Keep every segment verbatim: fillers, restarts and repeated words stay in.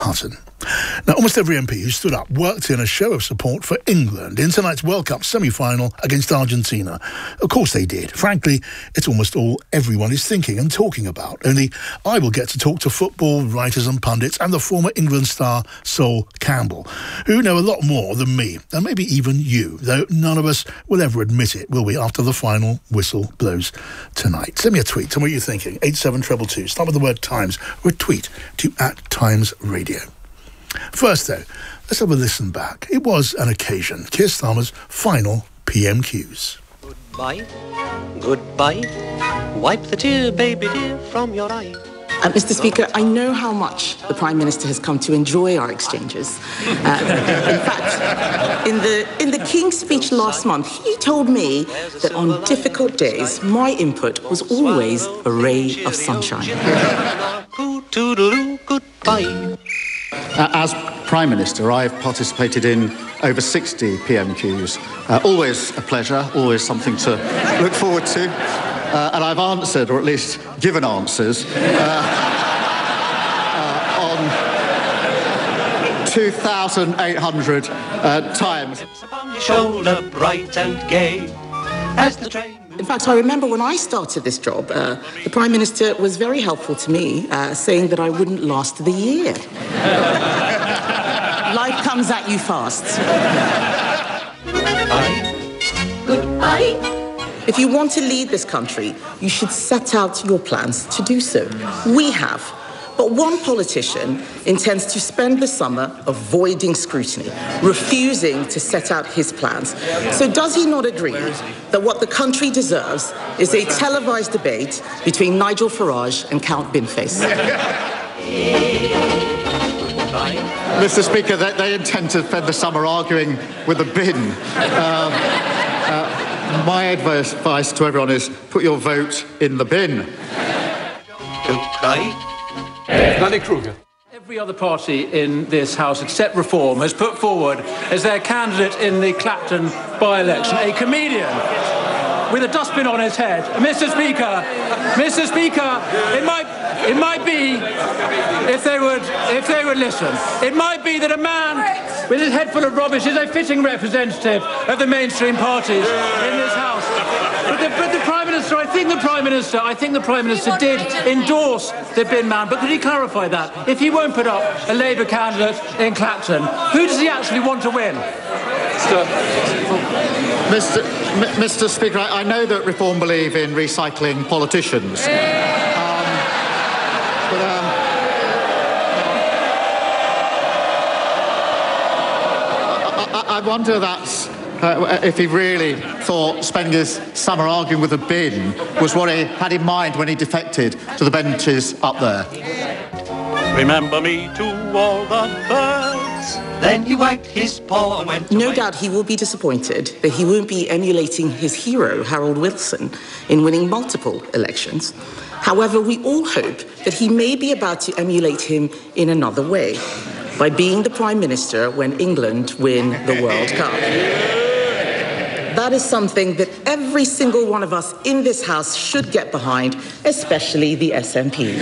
Hutton. Now, almost every M P who stood up worked in a show of support for England in tonight's World Cup semi-final against Argentina. Of course they did. Frankly, it's almost all everyone is thinking and talking about. Only I will get to talk to football writers and pundits and the former England star Sol Campbell, who know a lot more than me, and maybe even you, though none of us will ever admit it, will we, after the final whistle blows tonight. Send me a tweet. Tell me what you're thinking. eight seven two two two. Start with the word Times, or a tweet to at Times Radio. First, though, let's have a listen back. It was an occasion. Keir Starmer's final P M Qs. Goodbye, goodbye. Wipe the tear, baby dear, from your eye. Uh, Mister Speaker, I know how much the Prime Minister has come to enjoy our exchanges. Uh, in fact, in the, in the King's speech last month, he told me that on difficult days, my input was always a ray of sunshine. Goodbye. Uh, as Prime Minister, I've participated in over sixty P M Qs. Uh, always a pleasure, always something to look forward to. Uh, and I've answered, or at least given answers, uh, uh, on two thousand eight hundred uh, times. Shoulder bright and gay as the train. In fact, I remember when I started this job, uh, the Prime Minister was very helpful to me, uh, saying that I wouldn't last the year. Life comes at you fast. Goodbye. Goodbye. If you want to lead this country, you should set out your plans to do so. We have. But one politician intends to spend the summer avoiding scrutiny, refusing to set out his plans. So does he not agree that what the country deserves is a televised debate between Nigel Farage and Count Binface? Mister Speaker, they, they intend to spend the summer arguing with a bin. Um, uh, my advice to everyone is put your vote in the bin. Goodbye. Danny Kruger. Every other party in this House, except Reform, has put forward as their candidate in the Clapton by-election a comedian with a dustbin on his head. Mister Speaker, Mister Speaker, it might, it might be, if they would, if they would listen, it might be that a man with his head full of rubbish is a fitting representative of the mainstream parties in this House. But the, but the Prime Minister, I think the Prime Minister, I think the Prime Minister did endorse the bin man, but could he clarify that? If he won't put up a Labour candidate in Clapton, who does he actually want to win? Mister M- Mister Speaker, I, I know that Reform believe in recycling politicians. Um, but, um, I, I, I wonder that's... Uh, if he really thought spending his summer arguing with a bin was what he had in mind when he defected to the benches up there. Remember me to all the birds. Then he wagged his paw and went No away. doubt he will be disappointed that he won't be emulating his hero, Harold Wilson, in winning multiple elections. However, we all hope that he may be about to emulate him in another way, by being the Prime Minister when England win the World Cup. That is something that every single one of us in this House should get behind, especially the S N P.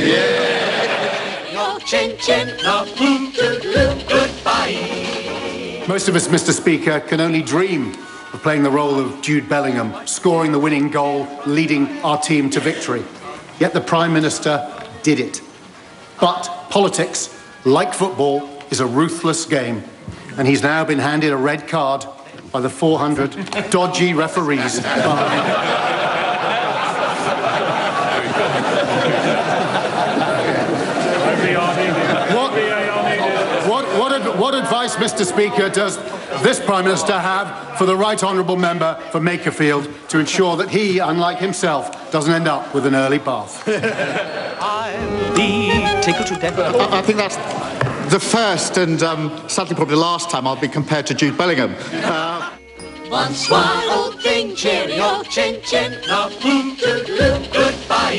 Most of us, Mister Speaker, can only dream of playing the role of Jude Bellingham, scoring the winning goal, leading our team to victory. Yet the Prime Minister did it. But politics, like football, is a ruthless game. And he's now been handed a red card by the four hundred dodgy referees. what, what, what, ad, what advice, Mister Speaker, does this Prime Minister have for the Right Honourable Member for Makerfield to ensure that he, unlike himself, doesn't end up with an early bath? I'll be tickled to death. I, I think that's the first and um, sadly probably the last time I'll be compared to Jude Bellingham. Uh, Once one old thing, cheerio, chin chin, now boom, toodaloo, goodbye.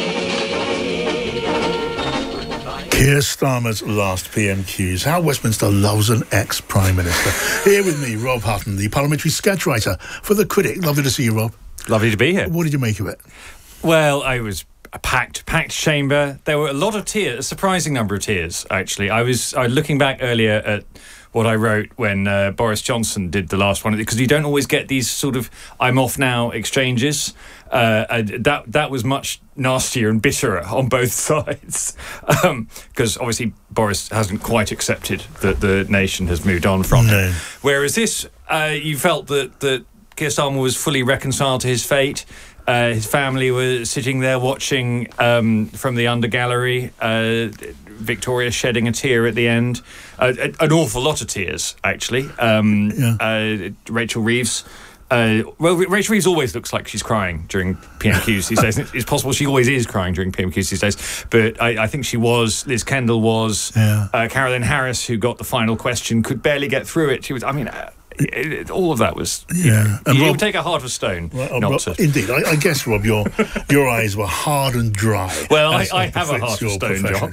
Keir Starmer's last P M Qs. How Westminster loves an ex-Prime Minister. Here with me, Rob Hutton, the parliamentary sketch writer for The Critic. Lovely to see you, Rob. Lovely to be here. What did you make of it? Well, I was a packed, packed chamber. There were a lot of tears, a surprising number of tears, actually. I was, I was looking back earlier at what I wrote when uh, Boris Johnson did the last one, because you don't always get these sort of "I'm off now" exchanges. Uh, and that that was much nastier and bitterer on both sides, because um, obviously Boris hasn't quite accepted that the nation has moved on from no. him. Whereas this, uh, you felt that that Keir Starmer was fully reconciled to his fate. Uh, his family were sitting there watching um, from the under gallery. Uh, Victoria shedding a tear at the end, uh, an awful lot of tears, actually. Um, yeah. uh, Rachel Reeves. Uh, well, Rachel Reeves always looks like she's crying during P M Qs these days. It's possible she always is crying during P M Qs these days, but I, I think she was. Liz Kendall was. Yeah. Uh, Caroline Harris, who got the final question, could barely get through it. She was. I mean. Uh, It, it, all of that was, yeah. You know, and it Rob, would take a heart of stone. Well, not Rob, to. Indeed, I, I guess, Rob, your your eyes were hard and dry. Well, I, I have a heart of stone, John.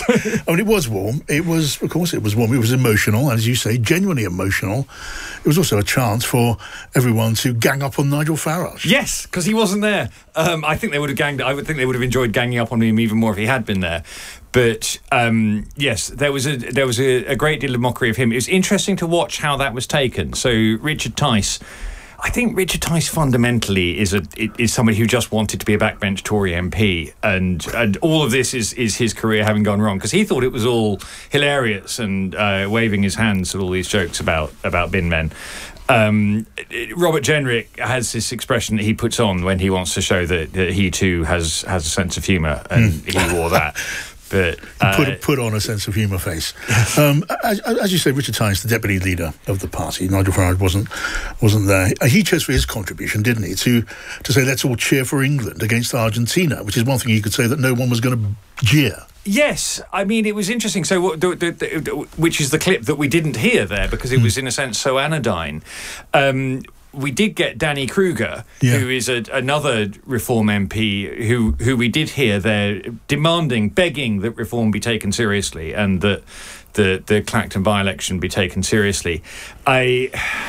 I mean, it was warm. It was, of course, it was warm. It was emotional, as you say, genuinely emotional. It was also a chance for everyone to gang up on Nigel Farage. Yes, because he wasn't there. Um, I think they would have ganged. I would think they would have enjoyed ganging up on him even more if he had been there. But um, yes, there was a there was a, a great deal of mockery of him. It was interesting to watch how that was taken. So Richard Tice, I think Richard Tice fundamentally is a is somebody who just wanted to be a backbench Tory M P, and and all of this is is his career having gone wrong, because he thought it was all hilarious and uh, waving his hands at all these jokes about about bin men. Um, Robert Jenrick has this expression that he puts on when he wants to show that, that he too has has a sense of humour, and mm. he wore that. But, uh, put put on a sense of humour face. Um, as, as you say, Richard Tice, the deputy leader of the party, Nigel Farage wasn't wasn't there. He chose for his contribution, didn't he, to to say let's all cheer for England against Argentina, which is one thing you could say that no one was going to jeer. Yes, I mean, it was interesting. So, the, the, the, which is the clip that we didn't hear there, because it mm. was in a sense so anodyne. Um, We did get Danny Kruger, yeah. who is a, another Reform M P, who who we did hear there demanding, begging that Reform be taken seriously and that the the Clacton by-election be taken seriously. I,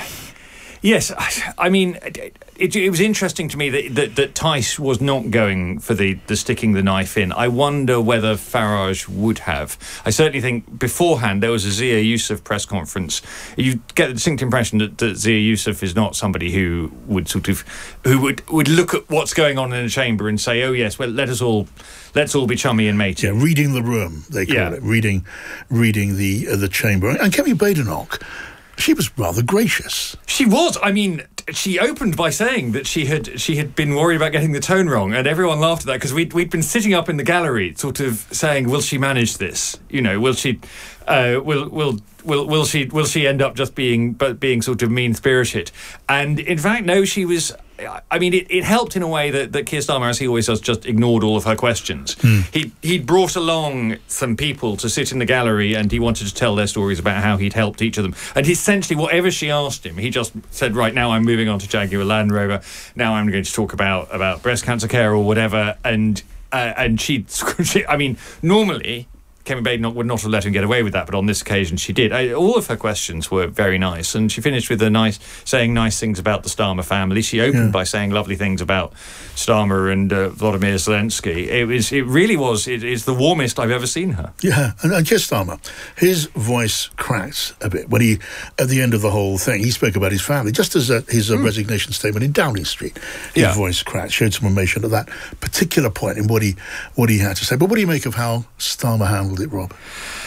yes, I, I mean, it, it was interesting to me that, that that Tice was not going for the the sticking the knife in. I wonder whether Farage would have. I certainly think beforehand there was a Zia Youssef press conference. You get the distinct impression that, that Zia Youssef is not somebody who would sort of who would would look at what's going on in a chamber and say, oh yes, well let us all let's all be chummy and matey. Yeah, reading the room, they call yeah. it, reading reading the uh, the chamber. And Kemi Badenoch, she was rather gracious. She was. I mean, she opened by saying that she had she had been worried about getting the tone wrong, and everyone laughed at that, because we'd we'd been sitting up in the gallery, sort of saying, "Will she manage this? You know, will she? Uh, will will will will she will she end up just being but being sort of mean spirited?" And in fact, no, she was. I mean, it, it helped in a way that, that Keir Starmer, as he always does, just ignored all of her questions. Mm. He he'd brought along some people to sit in the gallery, and he wanted to tell their stories about how he'd helped each of them. And essentially, whatever she asked him, he just said, right, now I'm moving on to Jaguar Land Rover. Now I'm going to talk about, about breast cancer care or whatever. And uh, and she, she, I mean, normally Kemi Badenoch would not have let him get away with that, but on this occasion she did. I, all of her questions were very nice, and she finished with a nice, saying nice things about the Starmer family. She opened yeah. by saying lovely things about Starmer and uh, Vladimir Zelensky. It was, it really was, it is the warmest I've ever seen her. Yeah, and, and Keir Starmer, his voice cracked a bit when he, at the end of the whole thing, he spoke about his family, just as uh, his uh, mm. resignation statement in Downing Street. His yeah. voice cracked, showed some emotion at that particular point in what he what he had to say. But what do you make of how Starmer handled it, Rob?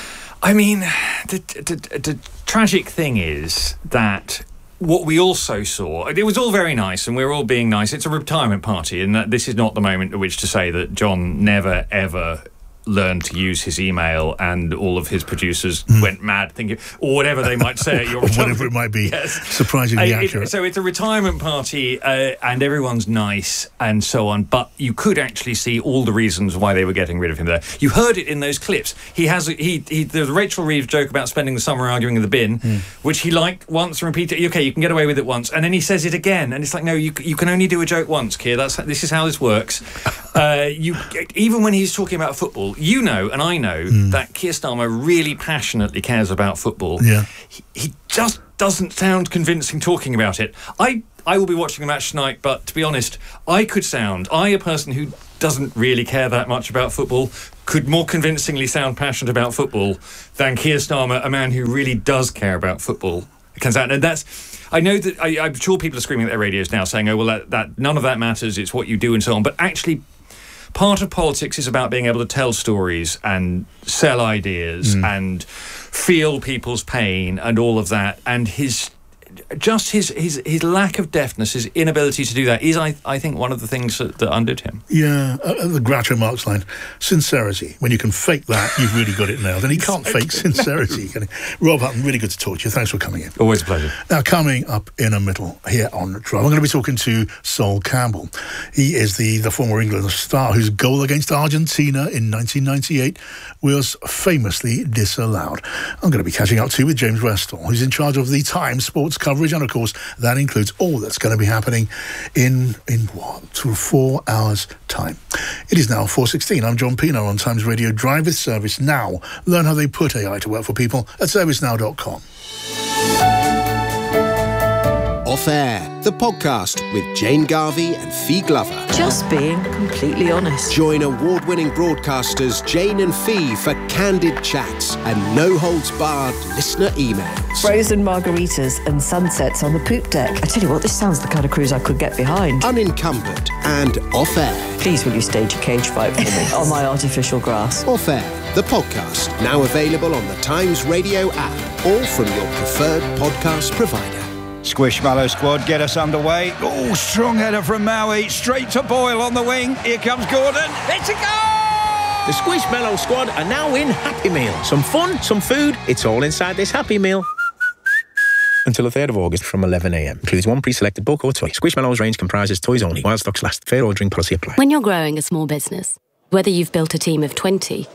I mean, the, the, the tragic thing is that what we also saw, it was all very nice, and we were all being nice. It's a retirement party, and that this is not the moment at which to say that John never, ever learned to use his email, and all of his producers mm. went mad thinking, or whatever they might say at your whatever it might be. Yes. Surprisingly uh, accurate. It, so it's a retirement party, uh, and everyone's nice and so on, but you could actually see all the reasons why they were getting rid of him there. You heard it in those clips. He has a, he, he the Rachel Reeves joke about spending the summer arguing in the bin, mm. which he liked once and repeated. Okay, you can get away with it once, and then he says it again, and it's like, no, you you can only do a joke once, Keir. That's this is how this works. Uh, you even when he's talking about football, you know, and I know mm. that Keir Starmer really passionately cares about football. Yeah. He, he just doesn't sound convincing talking about it. I I will be watching the match tonight, but to be honest, I could sound, I, a person who doesn't really care that much about football could more convincingly sound passionate about football than Keir Starmer, a man who really does care about football. It comes out, and that's. I know that I, I'm sure people are screaming at their radios now, saying, "Oh, well, that, that none of that matters. It's what you do and so on." But actually, part of politics is about being able to tell stories and sell ideas mm. and feel people's pain and all of that. And his. Just his, his his lack of deftness, his inability to do that is, I I think, one of the things that, that undid him. Yeah, uh, the Groucho Marx line, sincerity. When you can fake that, you've really got it nailed. And he can't fake sincerity, can he? Rob Hutton, really good to talk to you. Thanks for coming in. Always a pleasure. Now, coming up in a middle here on Drive, I'm going to be talking to Sol Campbell. He is the, the former England star whose goal against Argentina in nineteen ninety-eight was famously disallowed. I'm going to be catching up too with James Westall, who's in charge of the Times sports coverage, and of course that includes all that's going to be happening in in what to four hours time. It is now four sixteen. I'm John Pino on Times Radio Drive with Service Now. Learn how they put A I to work for people at service now dot com. Off Air, the podcast with Jane Garvey and Fee Glover. Just being completely honest. Join award-winning broadcasters Jane and Fee for candid chats and no-holds-barred listener emails. Frozen margaritas and sunsets on the poop deck. I tell you what, this sounds the kind of cruise I could get behind. Unencumbered and Off Air. Please will you stage a cage fight for me on my artificial grass. Off Air, the podcast, now available on the Times Radio app or from your preferred podcast provider. Squishmallow squad get us underway. Oh, strong header from Maui. Straight to Boyle on the wing. Here comes Gordon. It's a goal! The Squishmallow squad are now in Happy Meal. Some fun, some food. It's all inside this Happy Meal. Until the third of August from eleven a m. Includes one pre-selected book or toy. Squishmallows range comprises toys only. While stocks last. Fair ordering policy apply. When you're growing a small business, whether you've built a team of twenty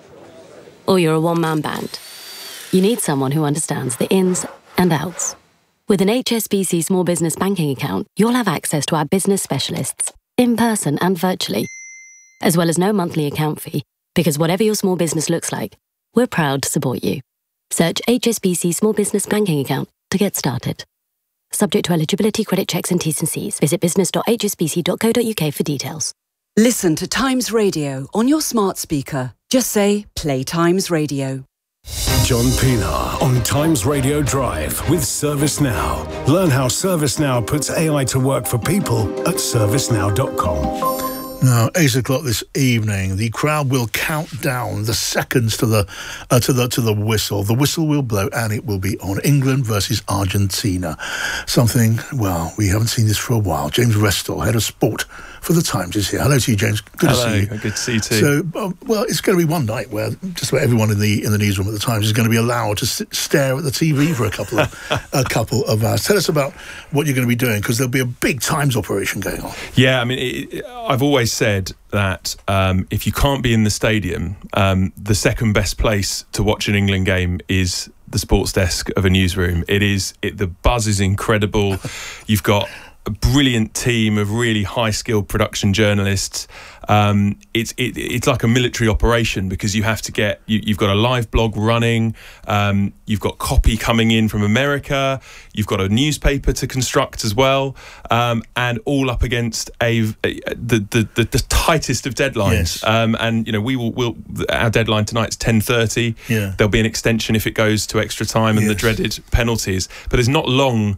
or you're a one-man band, you need someone who understands the ins and outs. With an H S B C small business banking account, you'll have access to our business specialists, in person and virtually, as well as no monthly account fee, because whatever your small business looks like, we're proud to support you. Search H S B C Small Business Banking Account to get started. Subject to eligibility, credit checks and T's and C's. Visit business dot h s b c dot co dot u k for details. Listen to Times Radio on your smart speaker. Just say, play Times Radio. John Pina on Times Radio Drive with ServiceNow. Learn how ServiceNow puts A I to work for people at service now dot com. Now, eight o'clock this evening, the crowd will count down the seconds to the uh, to the to the whistle. The whistle will blow, and it will be on England versus Argentina. Something, well, we haven't seen this for a while. James Westall, head of sport for the Times, is here. Hello to you, James. Good Hello. to see you. Good to see you too. So, uh, well, it's going to be one night where just about everyone in the in the newsroom at the Times is going to be allowed to sit, stare at the T V for a couple of a couple of hours. Tell us about what you're going to be doing, because there'll be a big Times operation going on. Yeah, I mean, it, it, I've always said that um, if you can't be in the stadium, um, the second best place to watch an England game is the sports desk of a newsroom. It is it, the buzz is incredible. You've got a brilliant team of really high-skilled production journalists. Um, it's it, it's like a military operation, because you have to get you, you've got a live blog running, um, you've got copy coming in from America, you've got a newspaper to construct as well, um, and all up against a, a the, the the the tightest of deadlines. Yes. Um, and you know we will will our deadline tonight is ten thirty. Yeah. There'll be an extension if it goes to extra time and Yes. the dreaded penalties, but there's not long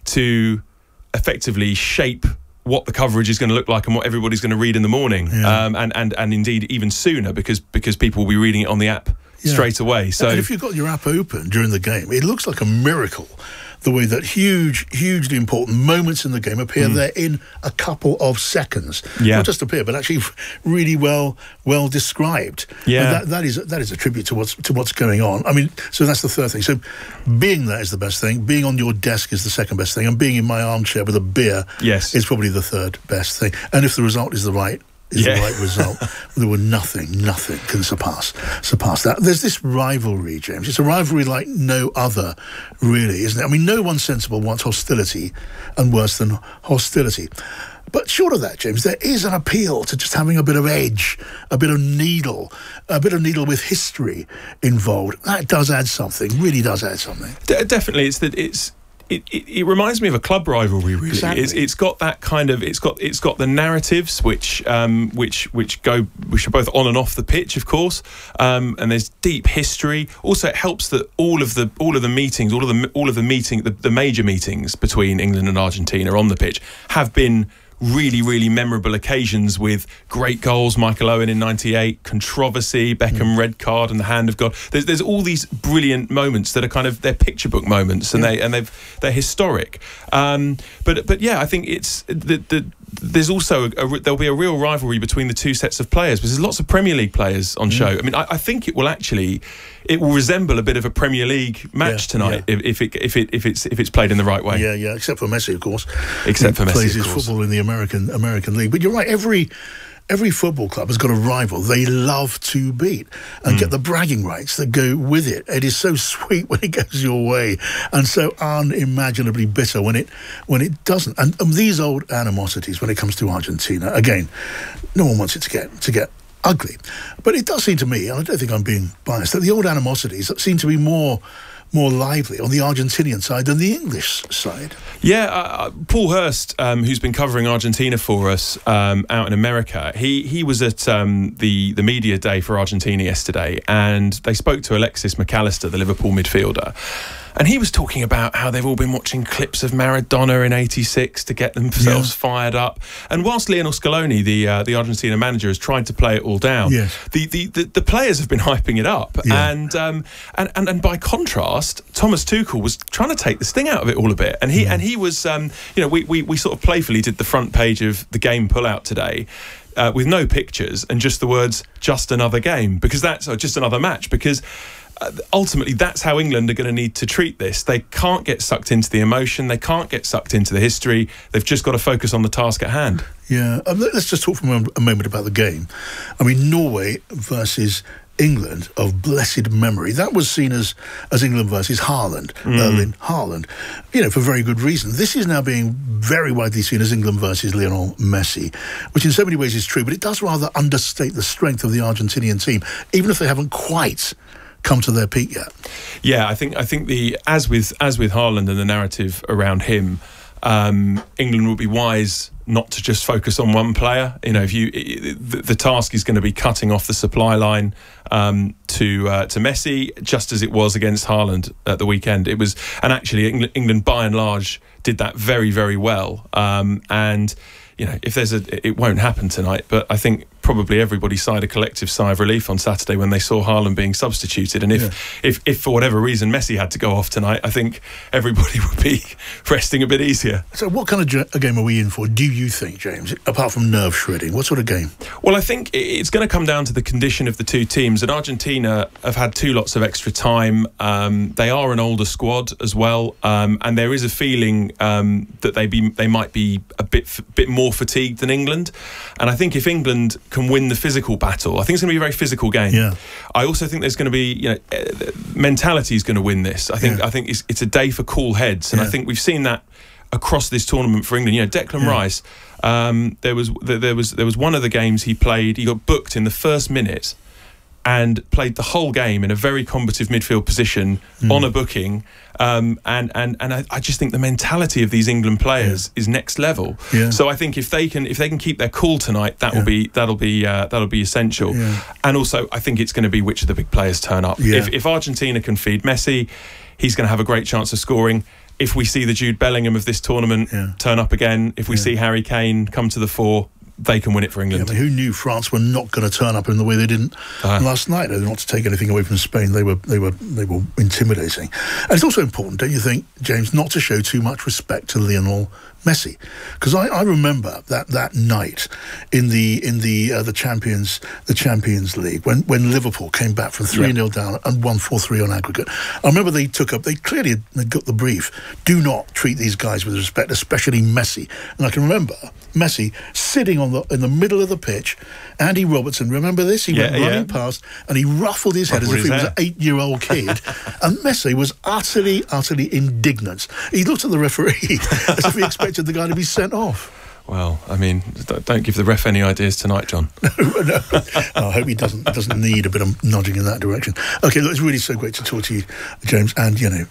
to effectively shape what the coverage is going to look like and what everybody's going to read in the morning, Yeah. um, and, and and indeed even sooner, because because people will be reading it on the app Yeah. straight away. So and if you've got your app open during the game, it looks like a miracle the way that huge, hugely important moments in the game appear Mm. there in a couple of seconds. Yeah. Not just appear, but actually really well well described. Yeah. And that, that is that is a tribute to what's to what's going on. I mean, so that's the third thing. So being there is the best thing. Being on your desk is the second best thing. And being in my armchair with a beer Yes. is probably the third best thing. And if the result is the right is Yeah. the right result, there were nothing, nothing can surpass surpass that. There's this rivalry, James. It's a rivalry like no other, really, isn't it? I mean, no one sensible wants hostility, and worse than hostility. But short of that, James, there is an appeal to just having a bit of edge, a bit of needle, a bit of needle with history involved. That does add something, really does add something. De- definitely, it's that it's it, it, it reminds me of a club rivalry. Really, exactly. it's, it's got that kind of it's got it's got the narratives which um, which which go which are both on and off the pitch, of course, um, and there's deep history. Also, it helps that all of the all of the meetings, all of the all of the meeting, the, the major meetings between England and Argentina on the pitch have been really, really memorable occasions with great goals. Michael Owen in ninety-eight, controversy, Beckham mm. red card and the hand of God. There's, there's all these brilliant moments that are kind of they're picture book moments, and yeah. they and they've they're historic. Um, but but yeah, I think it's the the. There's also a, a, there'll be a real rivalry between the two sets of players because there's lots of Premier League players on mm. show. I mean, I, I think it will actually it will resemble a bit of a Premier League match yeah, tonight yeah. if, if it if it if it's if it's played in the right way. Yeah, yeah. Except for Messi, of course. Except he for Messi, plays of his course. football in the American American League. But you're right. Every every football club has got a rival they love to beat and mm. get the bragging rights that go with it. It is so sweet when it goes your way and so unimaginably bitter when it when it doesn't. And um, these old animosities when it comes to Argentina, again, no one wants it to get to get ugly. But it does seem to me, and I don't think I'm being biased, that the old animosities seem to be more more lively on the Argentinian side than the English side. Yeah, uh, Paul Hurst, um, who's been covering Argentina for us um, out in America, he he was at um, the, the media day for Argentina yesterday, and they spoke to Alexis McAllister, the Liverpool midfielder. And he was talking about how they've all been watching clips of Maradona in eighty-six to get themselves yeah. fired up. And whilst Lionel Scaloni, the uh, the Argentina manager, has tried to play it all down, yes. the, the, the, the players have been hyping it up. Yeah. And, um, and and and by contrast, Thomas Tuchel was trying to take the sting out of it all a bit. And he mm. and he was, um, you know, we, we we sort of playfully did the front page of the game pullout today. Uh, with no pictures and just the words "just another game" because that's or just another match because. Uh, ultimately, that's how England are going to need to treat this. They can't get sucked into the emotion. They can't get sucked into the history. They've just got to focus on the task at hand. Yeah. Um, let's just talk for a moment about the game. I mean, Norway versus England of blessed memory. That was seen as, as England versus Haaland, mm. Erling Haaland, you know, for very good reason. This is now being very widely seen as England versus Lionel Messi, which in so many ways is true, but it does rather understate the strength of the Argentinian team, even if they haven't quite come to their peak yet. Yeah, I think I think the as with as with Haaland and the narrative around him, um, England will be wise not to just focus on one player. You know, if you the, the task is going to be cutting off the supply line um, to uh, to Messi, just as it was against Haaland at the weekend. It was, and actually England, England by and large did that very very well. Um, and you know, if there's a, it won't happen tonight, but I think probably everybody sighed a collective sigh of relief on Saturday when they saw Haaland being substituted. And if, yeah. if, if for whatever reason Messi had to go off tonight, I think everybody would be resting a bit easier. So what kind of a game are we in for, do you think, James, apart from nerve shredding? What sort of game? Well, I think it's going to come down to the condition of the two teams. And Argentina have had two lots of extra time. Um, they are an older squad as well. Um, and there is a feeling um, that they be they might be a bit bit more fatigued than England. And I think if England can win the physical battle, I think it's going to be a very physical game. Yeah. I also think there's going to be, you know, uh, mentality is going to win this. I think yeah. I think it's, it's a day for cool heads, and yeah. I think we've seen that across this tournament for England. You know, Declan yeah. Rice. Um, there was there was there was one of the games he played. He got booked in the first minute and played the whole game in a very combative midfield position mm. on a booking. Um, and and and I, I just think the mentality of these England players yeah. is next level. Yeah. So I think if they can if they can keep their cool tonight, that yeah. will be that'll be uh, that'll be essential. Yeah. And also, I think it's going to be which of the big players turn up. Yeah. If, if Argentina can feed Messi, he's going to have a great chance of scoring. If we see the Jude Bellingham of this tournament yeah. turn up again, if we yeah. see Harry Kane come to the fore, they can win it for England. Yeah, who knew France were not going to turn up in the way they didn't uh, last night? Not to take anything away from Spain, they were they were they were intimidating. And it's also important, don't you think, James, not to show too much respect to Lionel Messi, because I, I remember that, that night in the in the uh, the Champions the Champions League when, when Liverpool came back from three nil yeah. down and won four three on aggregate. I remember they took up they clearly had, had got the brief. Do not treat these guys with respect, especially Messi. And I can remember Messi sitting on the in the middle of the pitch. Andy Robertson, remember this? He yeah, went running yeah. past and he ruffled his head ruffled as if he was hair. an eight-year-old kid. And Messi was utterly, utterly indignant. He looked at the referee as if he expected the guy to be sent off. Well, I mean, don't give the ref any ideas tonight, John. no, no. I hope he doesn't doesn't need a bit of nudging in that direction. Okay, look, it's really so great to talk to you, James, and, you know,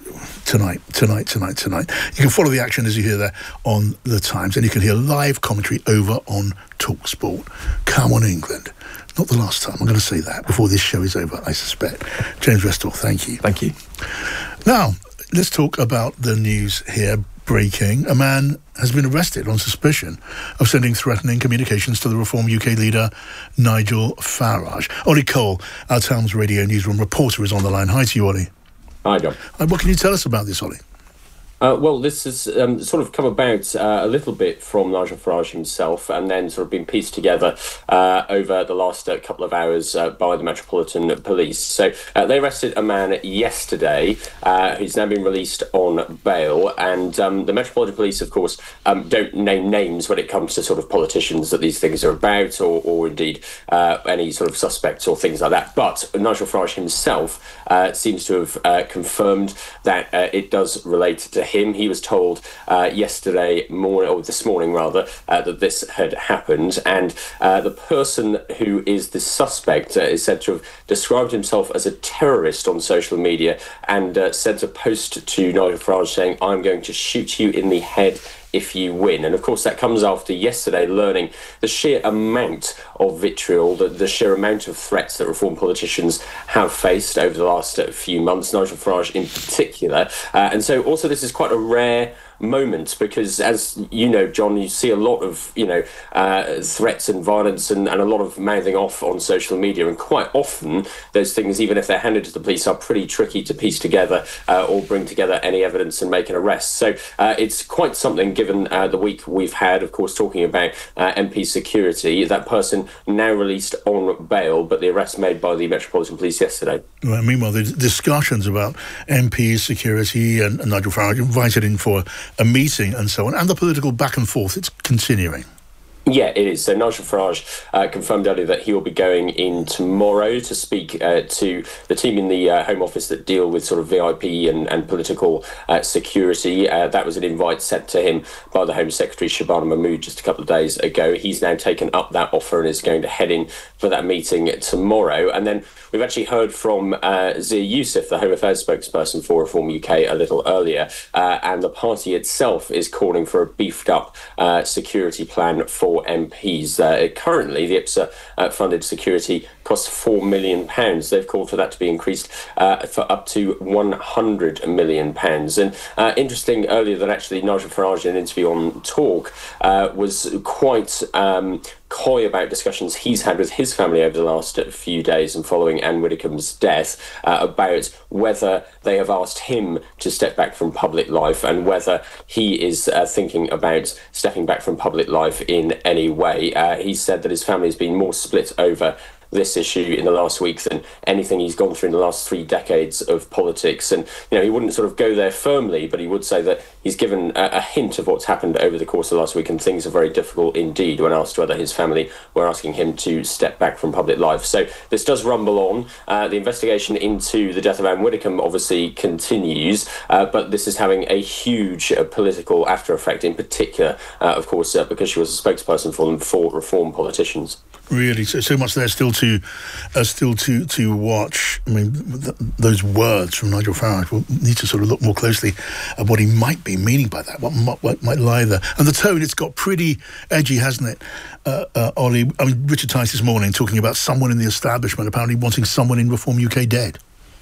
tonight, tonight, tonight, tonight. You can follow the action as you hear there on The Times, and you can hear live commentary over on TalkSport. Come on, England. Not the last time, I'm going to say that before this show is over, I suspect. James Westall, thank you. Thank you. Now, let's talk about the news here. Breaking. A man has been arrested on suspicion of sending threatening communications to the Reform U K leader, Nigel Farage. Ollie Cole, our Times Radio newsroom reporter, is on the line. Hi to you, Ollie. Hi, John. Uh, what can you tell us about this, Ollie? Uh, well, this has um, sort of come about uh, a little bit from Nigel Farage himself, and then sort of been pieced together uh, over the last uh, couple of hours uh, by the Metropolitan Police. So uh, they arrested a man yesterday uh, who's now been released on bail, and um, the Metropolitan Police, of course, um, don't name names when it comes to sort of politicians that these things are about, or, or indeed uh, any sort of suspects or things like that. But Nigel Farage himself uh, seems to have uh, confirmed that uh, it does relate to him. He was told uh, yesterday morning, or this morning rather, uh, that this had happened, and uh, the person who is the suspect uh, is said to have described himself as a terrorist on social media, and uh, sent a post to Nigel Farage saying, "I'm going to shoot you in the head if you win." And of course that comes after yesterday learning the sheer amount of vitriol, the, the sheer amount of threats that Reform politicians have faced over the last uh, few months, Nigel Farage in particular. Uh, and so also this is quite a rare moment, because as you know, John, you see a lot of, you know, uh, threats and violence and, and a lot of mouthing off on social media, and quite often those things, even if they're handed to the police, are pretty tricky to piece together uh, or bring together any evidence and make an arrest. So uh, it's quite something, given uh, the week we've had, of course, talking about uh, M P security. That person now released on bail, but the arrest made by the Metropolitan Police yesterday. Well, meanwhile, the discussions about M P security and, and Nigel Farage invited in for a meeting and so on, and the political back and forth, it's continuing. Yeah, it is. So Nigel Farage uh, confirmed earlier that he will be going in tomorrow to speak uh, to the team in the uh, Home Office that deal with sort of V I P and, and political uh, security. Uh, that was an invite sent to him by the Home Secretary, Shabana Mahmood, just a couple of days ago. He's now taken up that offer and is going to head in for that meeting tomorrow. And then we've actually heard from uh, Zia Youssef, the Home Affairs spokesperson for Reform U K, a little earlier, uh, and the party itself is calling for a beefed-up uh, security plan for M Ps. Uh, currently, the I P S A-funded uh, security costs four million pounds. They've called for that to be increased uh, for up to one hundred million pounds. And uh, interesting earlier that actually Nigel Farage, in an interview on Talk, uh, was quite um, coy about discussions he's had with his family over the last few days and following Anne Widdecombe's death uh, about whether they have asked him to step back from public life, and whether he is uh, thinking about stepping back from public life in any way. Uh, he said that his family has been more split over this issue in the last week than anything he's gone through in the last three decades of politics. And, you know, he wouldn't sort of go there firmly, but he would say that he's given a, a hint of what's happened over the course of the last week, and things are very difficult indeed when asked whether his family were asking him to step back from public life. So this does rumble on. Uh, the investigation into the death of Anne Widdecombe obviously continues, uh, but this is having a huge uh, political after effect, in particular, uh, of course, uh, because she was a spokesperson for them, for Reform politicians. Really, so, so much there still to, uh, still to to watch. I mean, th- those words from Nigel Farage. We'll need to sort of look more closely at what he might be meaning by that. What might, what might lie there, and the tone. It's got pretty edgy, hasn't it, uh, uh, Ollie? I mean, Richard Tice this morning talking about someone in the establishment apparently wanting someone in Reform U K dead.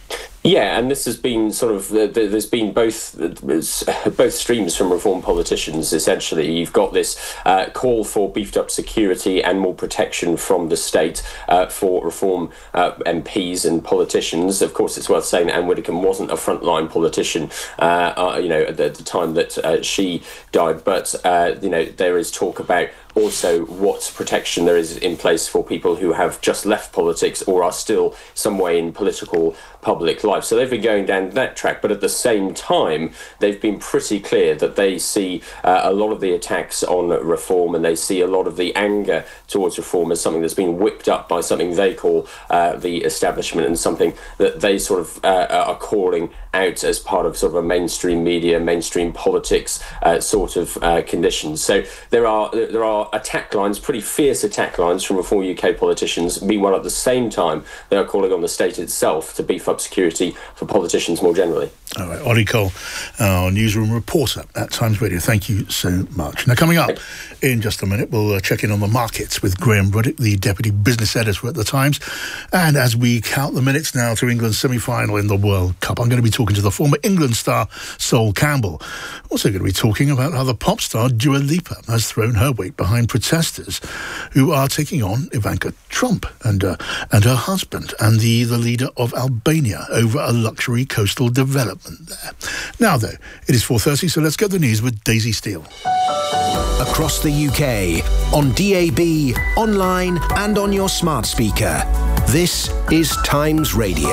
Yeah, and this has been sort of, uh, there's been both both streams from Reform politicians, essentially. You've got this uh, call for beefed up security and more protection from the state uh, for Reform uh, M Ps and politicians. Of course, it's worth saying that Anne Widdecombe wasn't a frontline politician, uh, uh, you know, at the, at the time that uh, she died. But, uh, you know, there is talk about also what protection there is in place for people who have just left politics or are still some way in political public life. So they've been going down that track, but at the same time, they've been pretty clear that they see uh, a lot of the attacks on Reform, and they see a lot of the anger towards Reform as something that's been whipped up by something they call uh, the establishment, and something that they sort of uh, are calling out as part of sort of a mainstream media, mainstream politics uh, sort of uh, conditions. So there are there are attack lines, pretty fierce attack lines from Reform U K politicians. Meanwhile, at the same time, they are calling on the state itself to beef up security for politicians more generally. All right, Ollie Cole, our newsroom reporter at Times Radio. Thank you so much. Now, coming up in just a minute, we'll uh, check in on the markets with Graham Ruddick, the Deputy Business Editor at The Times. And as we count the minutes now to England's semi-final in the World Cup, I'm going to be talking to the former England star, Sol Campbell. Also going to be talking about how the pop star Dua Lipa has thrown her weight behind protesters who are taking on Ivanka Trump and uh, and her husband and the, the leader of Albania over a luxury coastal development there. Now, though, it is four thirty, so let's get the news with Daisy Steele. Across the U K, on D A B, online and on your smart speaker. This is Times Radio.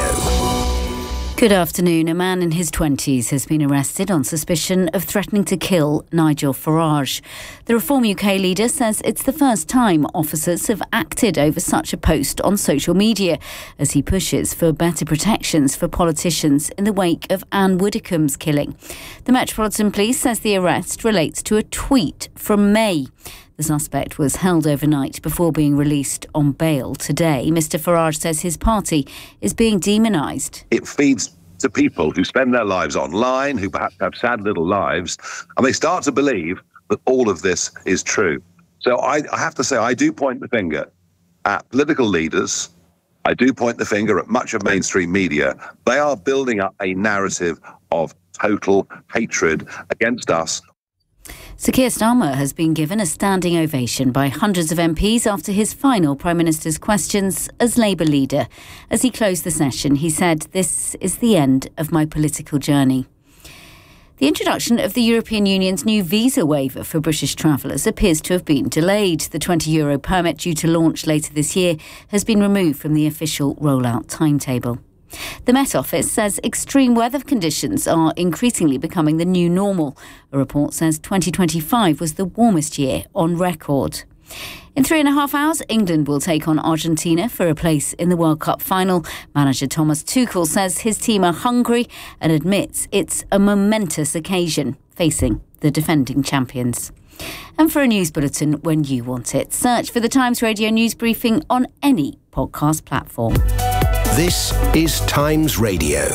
Good afternoon. A man in his twenties has been arrested on suspicion of threatening to kill Nigel Farage. The Reform U K leader says it's the first time officers have acted over such a post on social media as he pushes for better protections for politicians in the wake of Anne Widdecombe's killing. The Metropolitan Police says the arrest relates to a tweet from May. The suspect was held overnight before being released on bail today. Mister Farage says his party is being demonised. It feeds to people who spend their lives online, who perhaps have sad little lives, and they start to believe that all of this is true. So I, I have to say, I do point the finger at political leaders. I do point the finger at much of mainstream media. They are building up a narrative of total hatred against us. Sir Keir Starmer has been given a standing ovation by hundreds of M Ps after his final Prime Minister's questions as Labour leader. As he closed the session, he said, "This is the end of my political journey." The introduction of the European Union's new visa waiver for British travellers appears to have been delayed. The twenty euro permit due to launch later this year has been removed from the official rollout timetable. The Met Office says extreme weather conditions are increasingly becoming the new normal. A report says twenty twenty-five was the warmest year on record. In three and a half hours, England will take on Argentina for a place in the World Cup final. Manager Thomas Tuchel says his team are hungry and admits it's a momentous occasion facing the defending champions. And for a news bulletin when you want it, search for the Times Radio News Briefing on any podcast platform. This is Times Radio.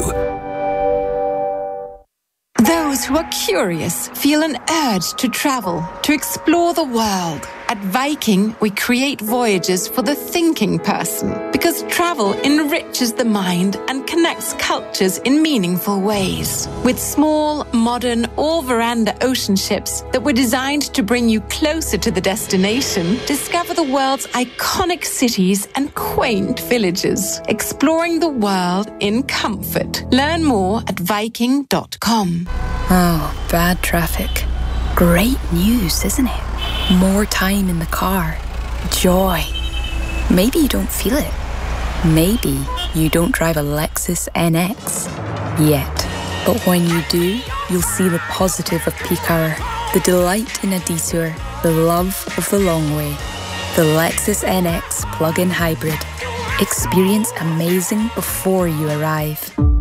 Those who are curious feel an urge to travel, to explore the world. At Viking, we create voyages for the thinking person because travel enriches the mind and connects cultures in meaningful ways. With small, modern, all-veranda ocean ships that were designed to bring you closer to the destination, discover the world's iconic cities and quaint villages, exploring the world in comfort. Learn more at viking dot com. Oh, bad traffic. Great news, isn't it? More time in the car. Joy. Maybe you don't feel it. Maybe you don't drive a Lexus N X yet. But when you do, you'll see the positive of peak hour, the delight in a detour, the love of the long way. The Lexus N X plug-in hybrid. Experience amazing before you arrive.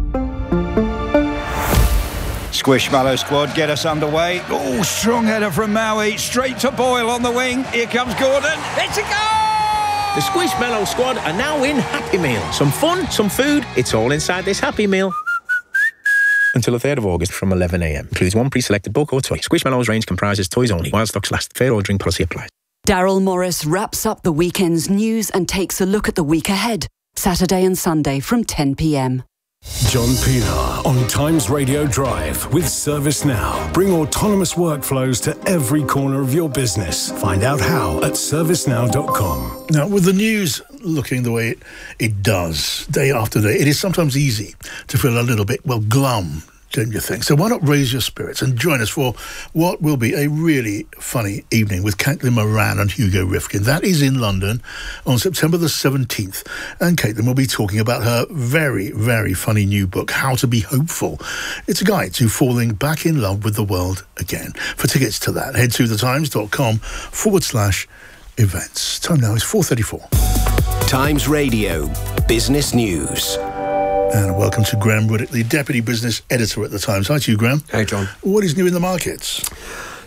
Squishmallow squad, get us underway. Oh, strong header from Maui, straight to Boyle on the wing. Here comes Gordon. It's a goal! The Squishmallow squad are now in Happy Meal. Some fun, some food, it's all inside this Happy Meal. Until the third of August from eleven a m. Includes one pre-selected book or toy. Squishmallows range comprises toys only. While stocks last. Fair ordering policy applies. Daryl Morris wraps up the weekend's news and takes a look at the week ahead. Saturday and Sunday from ten p m. John Pilar on Times Radio Drive with ServiceNow. Bring autonomous workflows to every corner of your business. Find out how at service now dot com. Now, with the news looking the way it, it does, day after day, it is sometimes easy to feel a little bit, well, glum, don't you think? So why not raise your spirits and join us for what will be a really funny evening with Caitlin Moran and Hugo Rifkin. That is in London on September the seventeenth. And Caitlin will be talking about her very, very funny new book, How to Be Hopeful. It's a guide to falling back in love with the world again. For tickets to that, head to thetimes.com forward slash events. Time now is four thirty-four. Times Radio Business News. And welcome to Graham Ruddick, the Deputy Business Editor at The Times. Hi to you, Graham. Hey, John. What is new in the markets?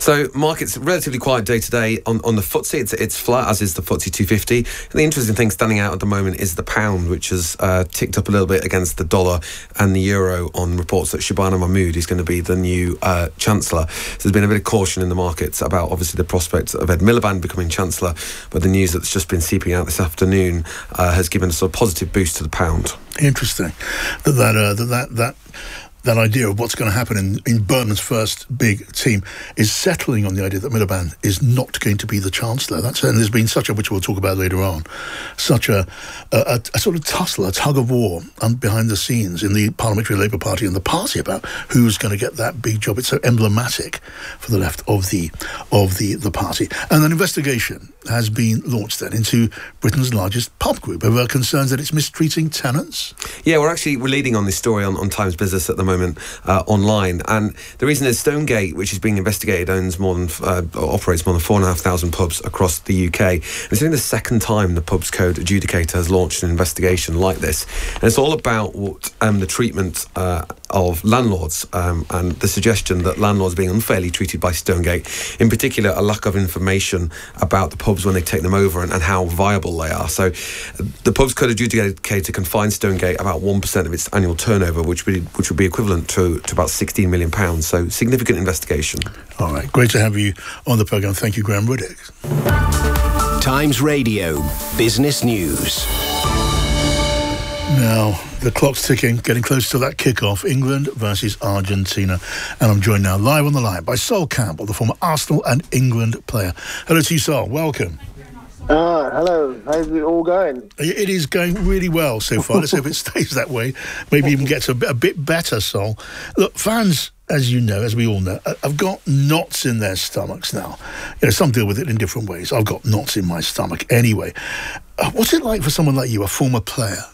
So markets relatively quiet day to day on on the F T S E. It's it's flat, as is the F T S E two fifty. And the interesting thing standing out at the moment is the pound, which has uh, ticked up a little bit against the dollar and the euro on reports that Shabana Mahmood is going to be the new uh, chancellor. So there's been a bit of caution in the markets about obviously the prospect of Ed Miliband becoming chancellor, but the news that's just been seeping out this afternoon uh, has given a sort of positive boost to the pound. Interesting that that uh, that that. that that idea of what's going to happen in, in Burnham's first big team is settling on the idea that Miliband is not going to be the Chancellor. That's, and there's been such a, which we'll talk about later on, such a, a, a sort of tussle, a tug of war um, behind the scenes in the Parliamentary Labour Party and the party about who's going to get that big job. It's so emblematic for the left of the of the, the party. And an investigation has been launched then into Britain's largest pub group over concerns that it's mistreating tenants. Yeah, we're actually we're leading on this story on, on Times Business at the moment. Uh, online, and the reason is Stonegate, which is being investigated, owns more than uh, operates more than four and a half thousand pubs across the U K. And it's only the second time the Pubs Code Adjudicator has launched an investigation like this, and it's all about what um, the treatment uh, of landlords um, and the suggestion that landlords are being unfairly treated by Stonegate. In particular, a lack of information about the pubs when they take them over and, and how viable they are. So, the Pubs Code Adjudicator can fine Stonegate about one percent of its annual turnover, which would which would be equivalent to, to about sixteen million pounds. So significant investigation. All right, great to have you on the programme. Thank you, Graham Riddick. Times Radio Business News. Now, the clock's ticking, getting close to that kick-off, England versus Argentina. And I'm joined now live on the line by Sol Campbell, the former Arsenal and England player. Hello to you, Sol. Welcome. Ah, hello. How's it all going? It is going really well so far. Let's hope it stays that way. Maybe even gets a bit, a bit better, Sol. Look, fans, as you know, as we all know, have got knots in their stomachs now. You know, some deal with it in different ways. I've got knots in my stomach anyway. Uh, what's it like for someone like you, a former player?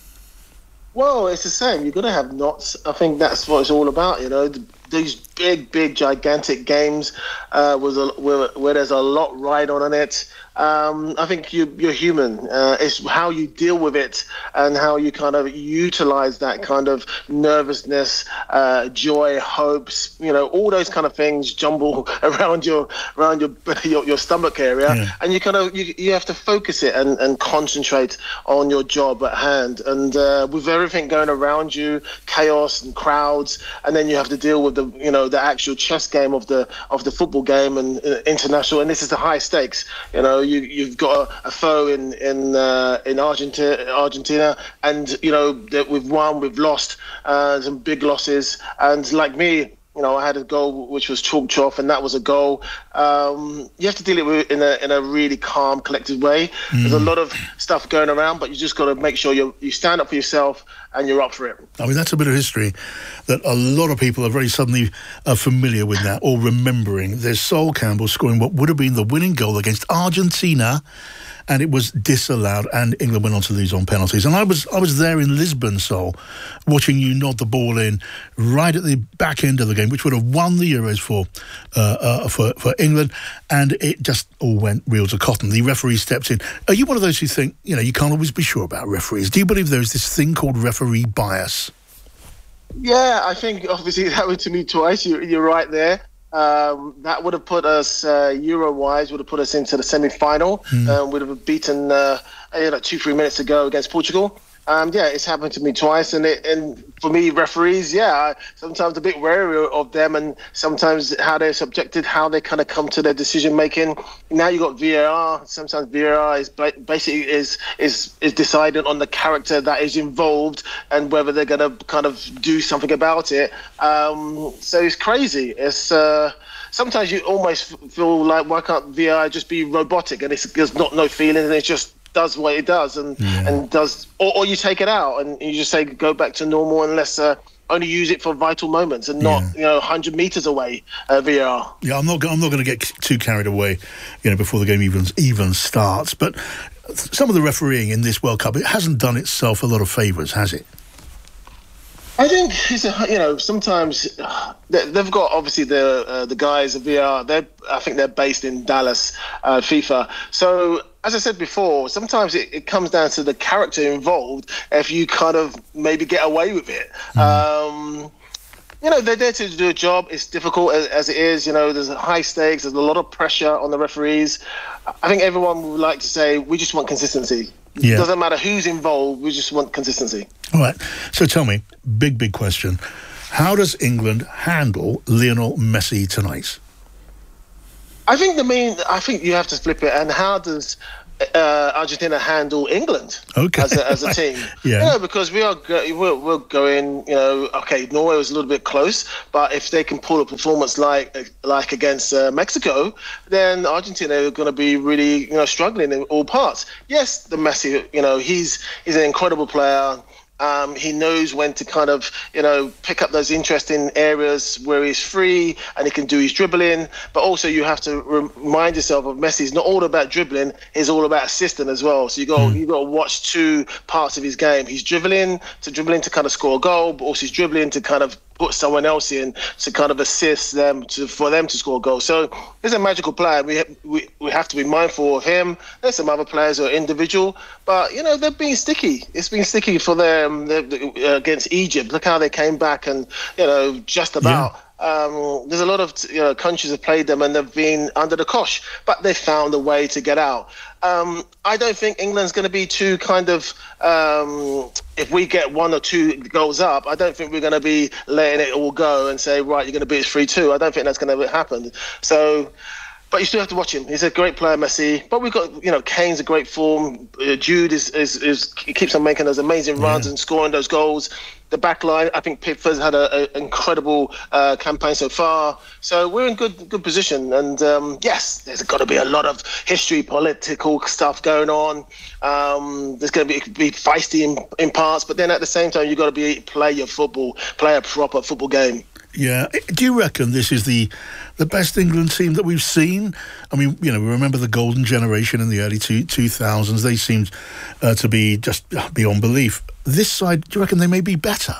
Well, it's the same. You're going to have knots. I think that's what it's all about, you know. These big, big, gigantic games uh, was a, where, where there's a lot right on it. Um, I think you, you're human. Uh, it's how you deal with it and how you kind of utilize that kind of nervousness, uh, joy, hopes, you know, all those kind of things jumble around your around your your, your stomach area, yeah. And you kind of you, you have to focus it and, and concentrate on your job at hand. And uh, with everything going around you, chaos and crowds, and then you have to deal with the you know the actual chess game of the of the football game and uh, international. And this is the high stakes, you know. You, you've got a, a foe in in uh, in Argentina, Argentina, and you know that we've won, we've lost, uh, some big losses, and like me, you know, I had a goal which was chalked off, and that was a goal. Um, you have to deal with it in a in a really calm, collected way. Mm. There's a lot of stuff going around, but you just got to make sure you you stand up for yourself and you're up for it. I mean, that's a bit of history that a lot of people are very suddenly uh, familiar with now, or remembering. There's Sol Campbell scoring what would have been the winning goal against Argentina, and it was disallowed, and England went on to lose on penalties. And I was I was there in Lisbon, Sol, watching you nod the ball in right at the back end of the game, which would have won the Euros for uh, uh, for for England, and it just all went real to cotton. The referee stepped in. Are you one of those who think, you know, you can't always be sure about referees? Do you believe there's this thing called referee bias? Yeah, I think obviously that happened to me twice. You, you're right there. Um, that would have put us, uh, Euro-wise, would have put us into the semi-final. Mm. Uh, would have beaten uh, like two, three minutes ago against Portugal. Um, yeah, it's happened to me twice, and it, and for me, referees, yeah, I, sometimes a bit wary of them, and sometimes how they're subjected, how they kind of come to their decision making. Now you got V A R. Sometimes V A R is basically is is is deciding on the character that is involved and whether they're going to kind of do something about it. Um, so it's crazy. It's uh, sometimes you almost feel like, why can't V A R just be robotic and it's there's not no feeling and it's just does what it does and yeah. and does or, or you take it out and you just say go back to normal unless uh, only use it for vital moments and not yeah. you know one hundred meters away uh, V A R. Yeah, I'm not I'm not going to get too carried away, you know, before the game even even starts. But some of the refereeing in this World Cup, it hasn't done itself a lot of favours, has it? I think it's a, you know sometimes they've got obviously the uh, the guys at V A R. They I think they're based in Dallas, uh, FIFA. So as I said before, sometimes it, it comes down to the character involved. If you kind of maybe get away with it. Mm. Um, you know, they're there to do a job. It's difficult as, as it is. You know, there's high stakes. There's a lot of pressure on the referees. I think everyone would like to say, we just want consistency. Yeah. Doesn't matter who's involved. We just want consistency. All right. So tell me, big, big question. How does England handle Lionel Messi tonight? I think the main, I think you have to flip it. And how does uh, Argentina handle England okay. as, a, as a team? yeah. You know, because we are go- we're, we're going, you know, okay, Norway was a little bit close, but if they can pull a performance like like against uh, Mexico, then Argentina are going to be really, you know, struggling in all parts. Yes, the Messi, you know, he's he's an incredible player. Um, he knows when to kind of, you know, pick up those interesting areas where he's free and he can do his dribbling. But also you have to remind yourself of Messi's not all about dribbling, it's all about assisting as well. So you got mm. you got to watch two parts of his game. He's dribbling to dribbling to kind of score a goal, but also he's dribbling to kind of put someone else in to kind of assist them to for them to score a goal. So he's a magical player. We ha- we we have to be mindful of him. There's some other players who are individual, but you know they're being sticky. It's been sticky for them uh, against Egypt. Look how they came back and you know just about. Yeah. Um, there's a lot of you know, countries have played them and they've been under the cosh, but they found a way to get out. Um, I don't think England's going to be too kind of, um, if we get one or two goals up, I don't think we're going to be letting it all go and say, right, you're going to beat us three two. I don't think that's going to happen. So, but you still have to watch him. He's a great player, Messi. But we've got, you know, Kane's a great form. Uh, Jude is, is, is keeps on making those amazing runs yeah. and scoring those goals. The back line, I think Pickford's had an incredible uh, campaign so far. So we're in good good position. And um, yes, there's got to be a lot of history, political stuff going on. Um, there's going to be, be feisty in, in parts. But then at the same time, you've got to be play your football, play a proper football game. Yeah. Do you reckon this is the the best England team that we've seen? I mean, you know, we remember the golden generation in the early two, 2000s. They seemed uh, to be just beyond belief. This side, do you reckon they may be better?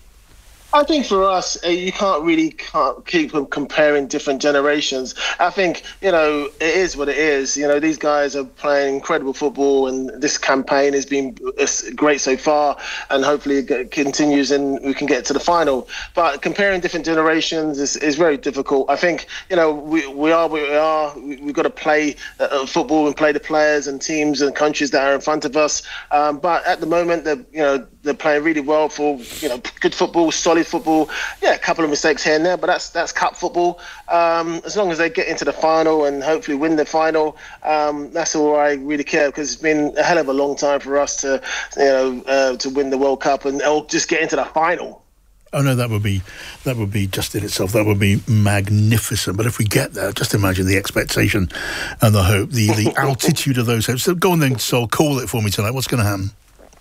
I think for us, uh, you can't really can't keep comparing different generations. I think, you know, it is what it is. You know, these guys are playing incredible football and this campaign has been great so far and hopefully it continues and we can get to the final. But comparing different generations is, is very difficult. I think, you know, we, we are where we are. We, we've got to play uh, football and play the players and teams and countries that are in front of us. Um, but at the moment, they're, you know, they're playing really well for, you know, good football, solid football. Yeah, a couple of mistakes here and there, but that's that's cup football. Um, as long as they get into the final and hopefully win the final, um, that's all I really care, because it's been a hell of a long time for us to, you know, uh, to win the World Cup and or just get into the final. Oh no, that would be that would be just in itself. That would be magnificent. But if we get there, just imagine the expectation and the hope, the the altitude of those hopes. So go on then, Sol, call it for me tonight. What's going to happen?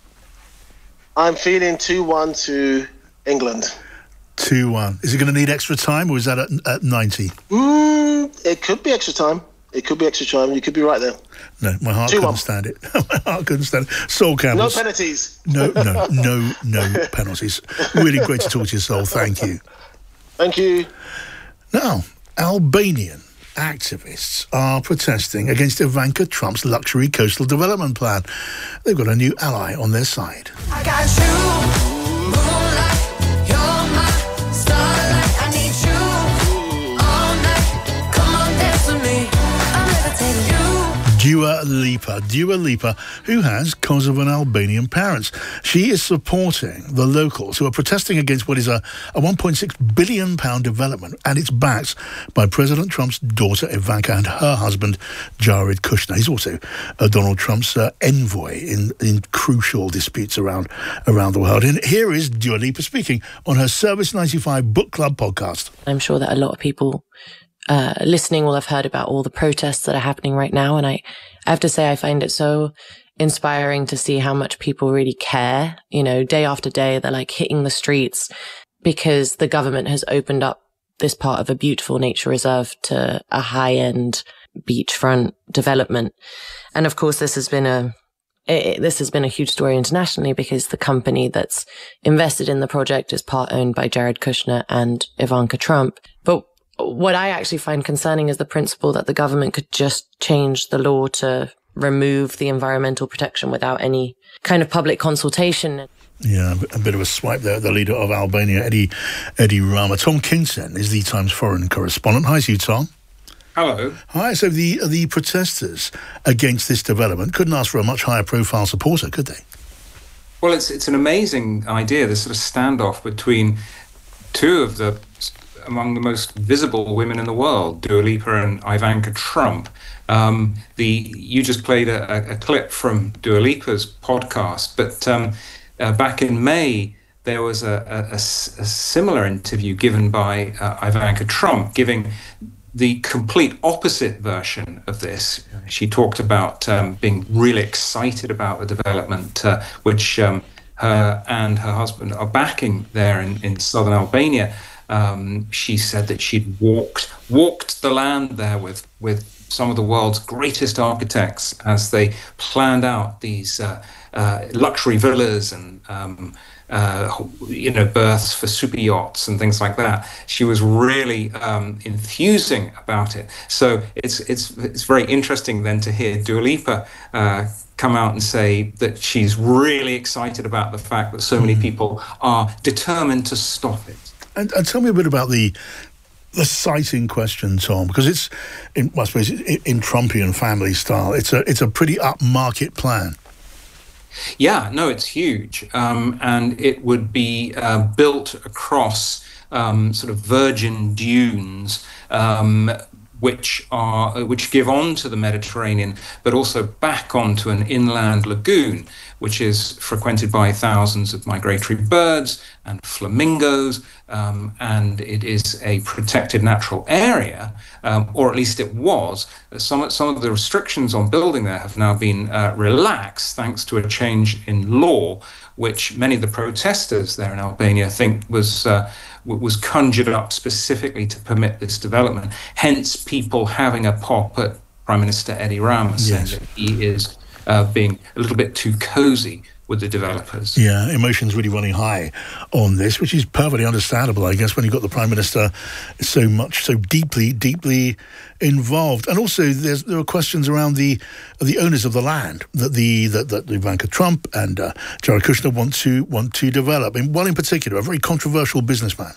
I'm feeling two one to England. two one. Is it going to need extra time, or is that at, at ninety? Mm, it could be extra time. It could be extra time. You could be right there. No, my heart two one. couldn't stand it. My heart couldn't stand it. Sol Campbell. No penalties. No, no, no, no penalties. Really great to talk to you, Sol. Thank you. Thank you. Now, Albanian activists are protesting against Ivanka Trump's luxury coastal development plan. They've got a new ally on their side. I got you, moonlight, you're my starlight. I need you all night. Come on, dance with me. I'm levitating you. Dua Lipa, Dua Lipa, who has Kosovan Albanian parents. She is supporting the locals who are protesting against what is a, a one point six billion pounds development, and it's backed by President Trump's daughter Ivanka and her husband Jared Kushner. He's also uh, Donald Trump's uh, envoy in, in crucial disputes around, around the world. And here is Dua Lipa speaking on her Service ninety-five Book Club podcast. I'm sure that a lot of people Uh, listening will have heard about all the protests that are happening right now. And I, I have to say, I find it so inspiring to see how much people really care. You know, day after day, they're like hitting the streets because the government has opened up this part of a beautiful nature reserve to a high-end beachfront development. And of course, this has been a It, this has been a huge story internationally because the company that's invested in the project is part owned by Jared Kushner and Ivanka Trump. But what I actually find concerning is the principle that the government could just change the law to remove the environmental protection without any kind of public consultation. Yeah, a bit of a swipe there at the leader of Albania, Eddie Eddie Rama. Tom Kingston is the Times foreign correspondent. Hi to you, Tom. Hello. Hi. So the the protesters against this development couldn't ask for a much higher profile supporter, could they? Well, it's it's an amazing idea, this sort of standoff between two of the among the most visible women in the world, Dua Lipa and Ivanka Trump. Um, the you just played a, a clip from Dua Lipa's podcast, but um, uh, back in May there was a, a, a, a similar interview given by uh, Ivanka Trump, giving the complete opposite version of this. She talked about um, being really excited about the development, uh, which um, her and her husband are backing there in, in southern Albania. Um, she said that she'd walked walked the land there with with some of the world's greatest architects as they planned out these uh, uh, luxury villas and um, uh, you know berths for super yachts and things like that. She was really um, enthusing about it. So it's it's it's very interesting then to hear Dua Lipa uh, come out and say that she's really excited about the fact that so many people are determined to stop it. And, and tell me a bit about the the siting question, Tom, because it's, in, well, I suppose, in, in Trumpian family style, it's a it's a pretty upmarket plan. Yeah, no, it's huge, um, and it would be uh, built across um, sort of virgin dunes, um, which are which give on to the Mediterranean, but also back onto an inland lagoon, which is frequented by thousands of migratory birds and flamingos, um, and it is a protected natural area, um, or at least it was. Some, some of the restrictions on building there have now been uh, relaxed thanks to a change in law, which many of the protesters there in Albania think was uh, was conjured up specifically to permit this development. Hence, people having a pop at Prime Minister Eddie Rama, saying Yes. that he is uh, being a little bit too cosy with the developers. Yeah, emotions really running high on this, which is perfectly understandable, I guess, when you've got the Prime Minister so much, so deeply, deeply involved. And also, there's, there are questions around the the owners of the land that the that, that Ivanka Trump and uh, Jared Kushner want to want to develop. And one in particular, a very controversial businessman.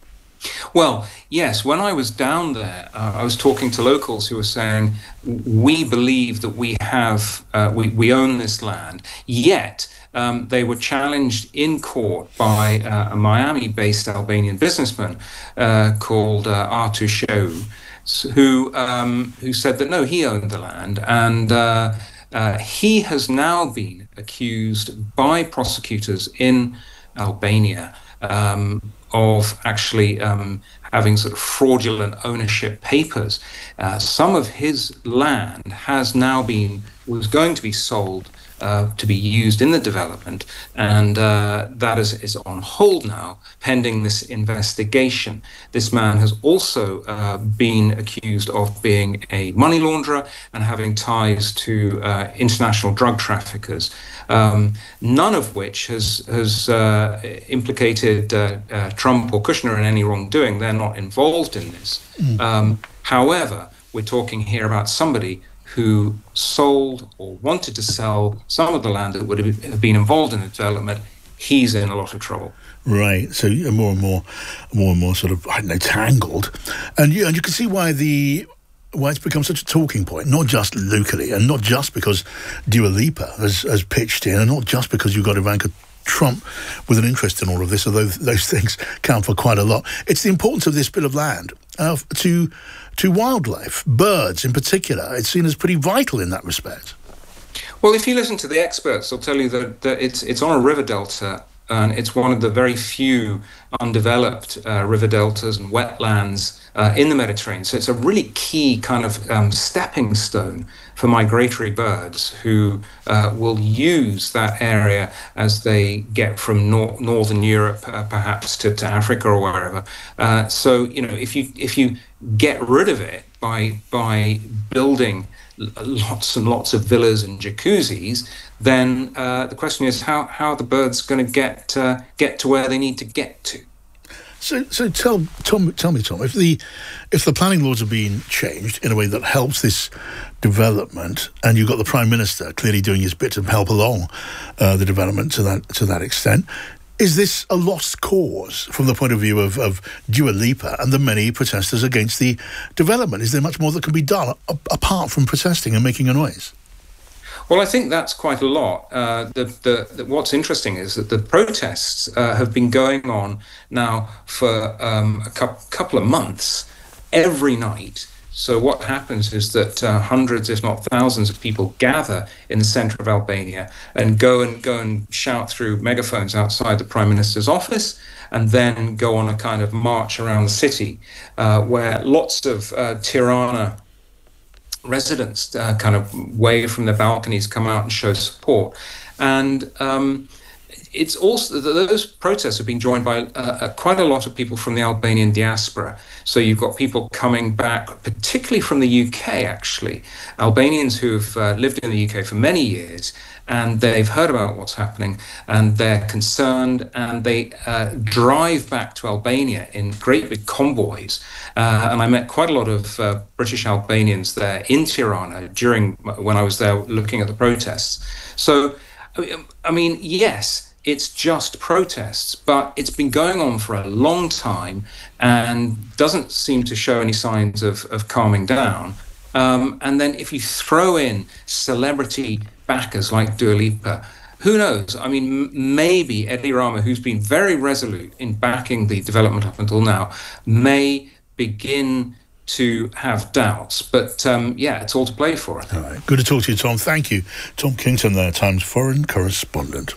Well, yes, when I was down there, uh, I was talking to locals who were saying, we believe that we have, uh, we, we own this land, yet um, they were challenged in court by uh, a Miami-based Albanian businessman uh, called uh, Artur Sheu, who, um, who said that, no, he owned the land, and uh, uh, he has now been accused by prosecutors in Albania um, of actually um, having sort of fraudulent ownership papers. Uh, some of his land has now been, was going to be sold uh, to be used in the development, and uh, that is, is on hold now, pending this investigation. This man has also uh, been accused of being a money launderer and having ties to uh, international drug traffickers. Um, none of which has has uh, implicated uh, uh, Trump or Kushner in any wrongdoing. They're not involved in this. Mm. Um, however, we're talking here about somebody who sold or wanted to sell some of the land that would have been involved in the development. He's in a lot of trouble. Right, so you're more and more, more and more sort of, I don't know, tangled. And you, and you can see why the... why it's become such a talking point, not just locally, and not just because Dua Lipa has, has pitched in, and not just because you've got Ivanka Trump with an interest in all of this, although those things count for quite a lot. It's the importance of this bit of land uh, to to wildlife, birds in particular. It's seen as pretty vital in that respect. Well, if you listen to the experts, they'll tell you that, that it's it's on a river delta, and it's one of the very few undeveloped uh, river deltas and wetlands uh, in the Mediterranean. So it's a really key kind of um, stepping stone for migratory birds who uh, will use that area as they get from nor- northern Europe, uh, perhaps to, to Africa or wherever. Uh, so you know, if you if you get rid of it by by building lots and lots of villas and jacuzzis, then uh, the question is how how are the birds going to get uh, get to where they need to get to? So, so tell Tom, tell me, Tom, if the if the planning laws have been changed in a way that helps this development, and you've got the Prime Minister clearly doing his bit to help along uh, the development to that to that extent, is this a lost cause from the point of view of, of Dua Lipa and the many protesters against the development? Is there much more that can be done a- apart from protesting and making a noise? Well, I think that's quite a lot. Uh, the, the, the, what's interesting is that the protests uh, have been going on now for um, a cu- couple of months, every night. So what happens is that uh, hundreds, if not thousands, of people gather in the centre of Albania and go and go and shout through megaphones outside the Prime Minister's office, and then go on a kind of march around the city, uh, where lots of uh, Tirana residents uh, kind of wave from their balconies, come out and show support. And um, it's also, those protests have been joined by uh, quite a lot of people from the Albanian diaspora. So you've got people coming back, particularly from the U K, actually, Albanians who've uh, lived in the U K for many years, and they've heard about what's happening, and they're concerned, and they uh, drive back to Albania in great big convoys. Uh, and I met quite a lot of uh, British Albanians there in Tirana during when I was there looking at the protests. So, I mean, yes, it's just protests, but it's been going on for a long time and doesn't seem to show any signs of, of calming down. Um, and then if you throw in celebrity backers like Dua Lipa, who knows? I mean, m- maybe Edi Rama, who's been very resolute in backing the development up until now, may begin to have doubts. But um, yeah, it's all to play for, I think. All right. Good to talk to you, Tom. Thank you. Tom Kington there, Times foreign correspondent.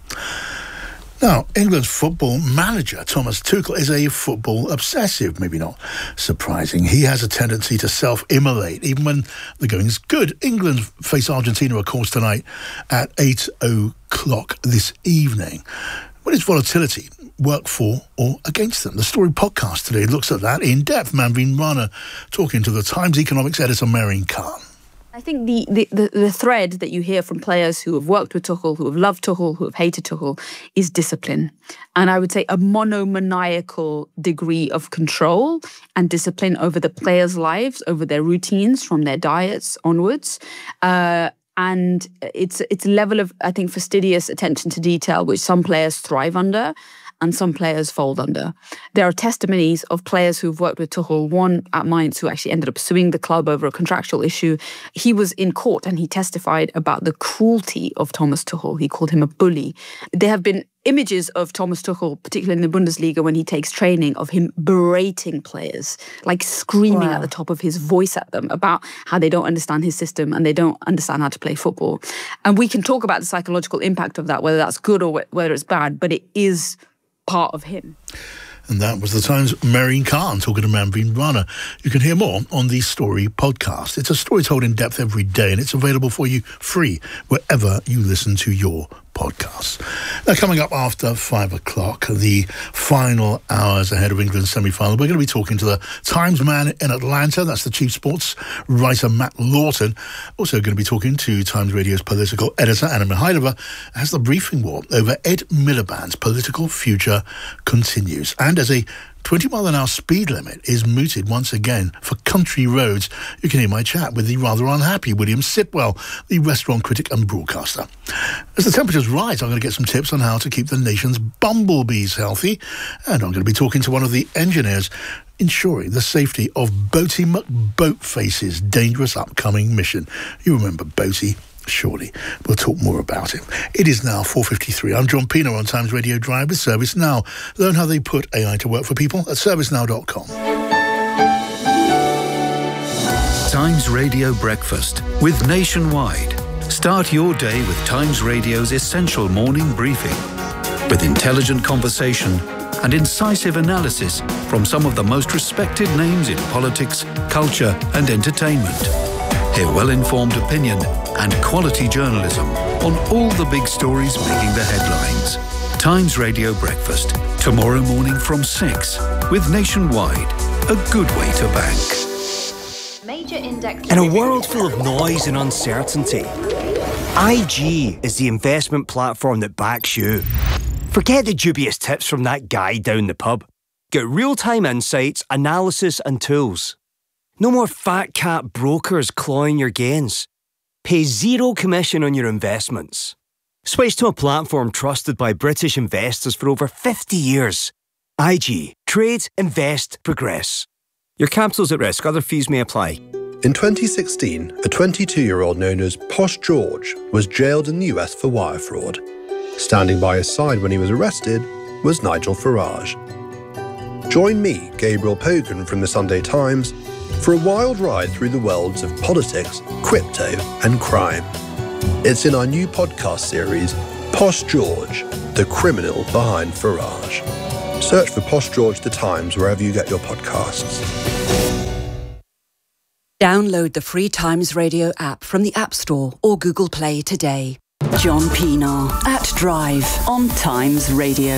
Now, England's football manager, Thomas Tuchel, is a football obsessive, maybe not surprising. He has a tendency to self-immolate, even when the going's good. England face Argentina, of course, tonight at eight o'clock this evening. Will its volatility work for or against them? The Story podcast today looks at that in depth. Manveen Rana talking to the Times economics editor, Marion Khan. I think the, the, the, the thread that you hear from players who have worked with Tuchel, who have loved Tuchel, who have hated Tuchel, is discipline. And I would say a monomaniacal degree of control and discipline over the players' lives, over their routines, from their diets onwards. Uh, and it's it's a level of, I think, fastidious attention to detail, which some players thrive under and some players fold under. There are testimonies of players who've worked with Tuchel, one at Mainz who actually ended up suing the club over a contractual issue. He was in court and he testified about the cruelty of Thomas Tuchel. He called him a bully. There have been images of Thomas Tuchel, particularly in the Bundesliga when he takes training, of him berating players, like screaming wow. at the top of his voice at them about how they don't understand his system and they don't understand how to play football. And we can talk about the psychological impact of that, whether that's good or whether it's bad, but it is part of him. And that was the Times' Marion Khan talking to Manveen Rana. You can hear more on the Story podcast. It's a story told in depth every day, and it's available for you free wherever you listen to your podcasts. Now, coming up after five o'clock, the final hours ahead of England's semi-final, we're going to be talking to the Times man in Atlanta. That's the chief sports writer, Matt Lawton. Also going to be talking to Times Radio's political editor, Anna Mihailova, as the briefing war over Ed Miliband's political future continues. And as a twenty mile an hour speed limit is mooted once again for country roads, you can hear my chat with the rather unhappy William Sitwell, the restaurant critic and broadcaster. As the temperatures rise, I'm going to get some tips on how to keep the nation's bumblebees healthy, and I'm going to be talking to one of the engineers ensuring the safety of Boaty McBoatface's dangerous upcoming mission. You remember Boaty? Surely. We'll talk more about him. It is now four fifty-three. I'm John Pino on Times Radio Drive with ServiceNow. Learn how they put A I to work for people at service now dot com. Times Radio Breakfast with Nationwide. Start your day with Times Radio's essential morning briefing with intelligent conversation and incisive analysis from some of the most respected names in politics, culture and entertainment. Hear well-informed opinion and quality journalism on all the big stories making the headlines. Times Radio Breakfast, tomorrow morning from six, with Nationwide, a good way to bank. Major index. In a world full of noise and uncertainty, I G is the investment platform that backs you. Forget the dubious tips from that guy down the pub. Get real-time insights, analysis and tools. No more fat cat brokers clawing your gains. Pay zero commission on your investments. Switch to a platform trusted by British investors for over fifty years. I G. Trade, invest, progress. Your capital's at risk. Other fees may apply. In twenty sixteen, a twenty-two-year-old known as Posh George was jailed in the U S for wire fraud. Standing by his side when he was arrested was Nigel Farage. Join me, Gabriel Pogan from the Sunday Times, for a wild ride through the worlds of politics, crypto and crime. It's in our new podcast series, Posh George, the criminal behind Farage. Search for Posh George The Times wherever you get your podcasts. Download the free Times Radio app from the App Store or Google Play today. John Pienaar at Drive on Times Radio.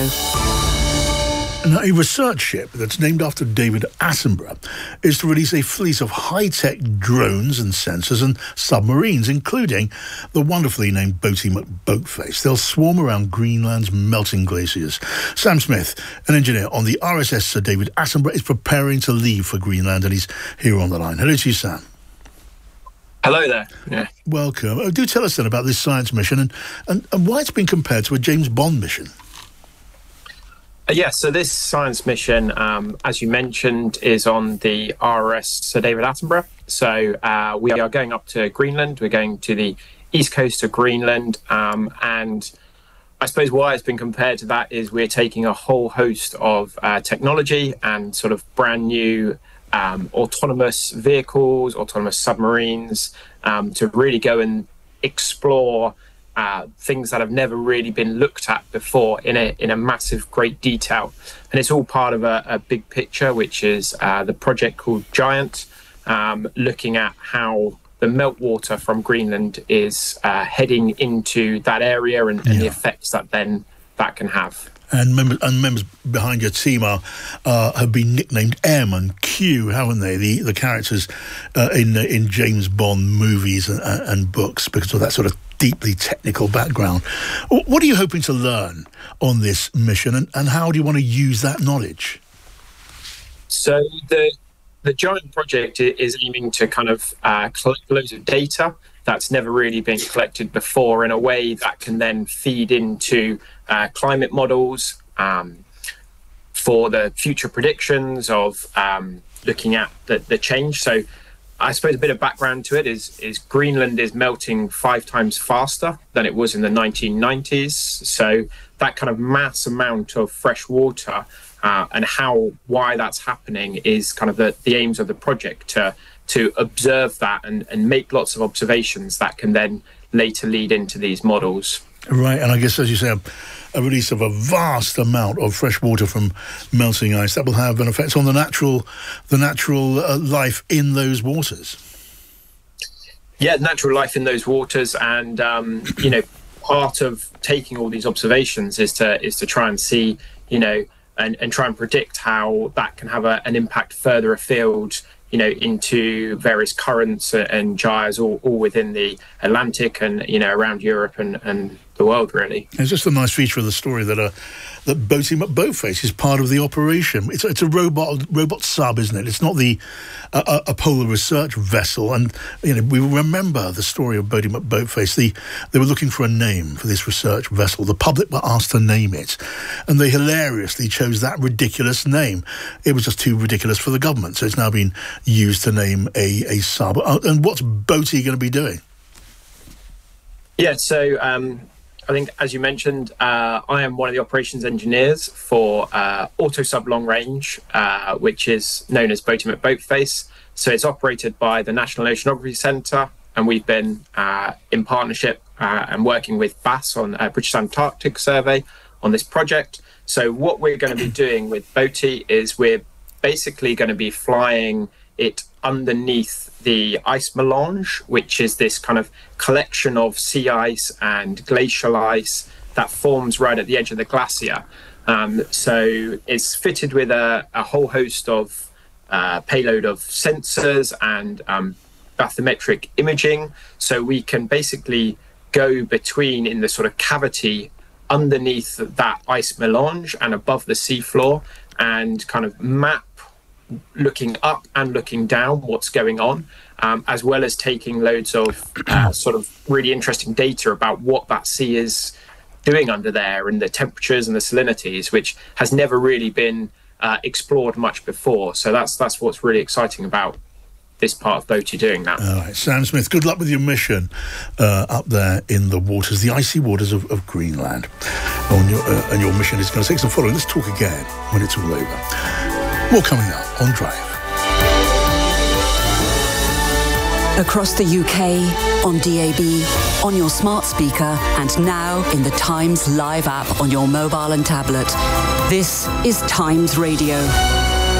Now, a research ship that's named after David Attenborough is to release a fleet of high-tech drones and sensors and submarines, including the wonderfully named Boaty McBoatface. They'll swarm around Greenland's melting glaciers. Sam Smith, an engineer on the R S S Sir David Attenborough, is preparing to leave for Greenland, and he's here on the line. Hello to you, Sam. Hello there. Yeah. Welcome. Oh, do tell us then about this science mission and, and, and why it's been compared to a James Bond mission. Uh, yeah, so this science mission, um, as you mentioned, is on the R S S Sir David Attenborough. So uh, we are going up to Greenland. We're going to the east coast of Greenland. Um, and I suppose why it's been compared to that is we're taking a whole host of uh, technology and sort of brand new um, autonomous vehicles, autonomous submarines, um, to really go and explore Uh, things that have never really been looked at before in a in a massive great detail. And it's all part of a, a big picture, which is uh, the project called Giant, um, looking at how the meltwater from Greenland is uh, heading into that area and, and yeah. the effects that then that can have. And members, and members behind your team are uh, have been nicknamed M and Q, haven't they? The the characters uh, in in James Bond movies and, and books, because of that sort of deeply technical background. What are you hoping to learn on this mission, and, and how do you want to use that knowledge? So the the Giant project is aiming to kind of uh, collect loads of data that's never really been collected before in a way that can then feed into uh, climate models um, for the future predictions of um, looking at the, the change. So I suppose a bit of background to it is, is Greenland is melting five times faster than it was in the nineteen nineties. So that kind of mass amount of fresh water uh, and how why that's happening is kind of the, the aims of the project to to observe that and, and make lots of observations that can then later lead into these models. Right, and I guess, as you say, a, a release of a vast amount of fresh water from melting ice, that will have an effect on the natural the natural uh, life in those waters. Yeah, natural life in those waters, and, um, you know, part of taking all these observations is to is to try and see, you know, and, and try and predict how that can have a, an impact further afield, you know, into various currents and gyres all, all within the Atlantic and, you know, around Europe and, and the world, really. It's just a nice feature of the story that uh, that Boaty McBoatface is part of the operation. It's, it's a robot robot sub, isn't it? It's not the uh, a polar research vessel. And, you know, we remember the story of Boaty McBoatface. The, they were looking for a name for this research vessel. The public were asked to name it, and they hilariously chose that ridiculous name. It was just too ridiculous for the government, so it's now been used to name a, a sub. Uh, and what's Boaty going to be doing? Yeah, so um, I think, as you mentioned, uh, I am one of the operations engineers for uh, AutoSub Long Range, uh, which is known as Boaty McBoatface. So it's operated by the National Oceanography Centre, and we've been uh, in partnership uh, and working with B A S on uh, British Antarctic Survey on this project. So what we're going to be doing with Boaty is we're basically going to be flying it underneath the ice melange, which is this kind of collection of sea ice and glacial ice that forms right at the edge of the glacier. Um, so it's fitted with a, a whole host of uh, payload of sensors and um, bathymetric imaging. So we can basically go between in the sort of cavity underneath that ice melange and above the seafloor and kind of map, looking up and looking down, what's going on, um, as well as taking loads of uh, sort of really interesting data about what that sea is doing under there and the temperatures and the salinities, which has never really been uh, explored much before. So that's that's what's really exciting about this part of BOTE doing that. All right, Sam Smith, good luck with your mission uh, up there in the waters, the icy waters of, of Greenland. On your, uh, and your mission is going to take some following. Let's talk again when it's all over. More coming up on Drive. Across the U K, on D A B, on your smart speaker, and now in the Times Live app on your mobile and tablet. This is Times Radio.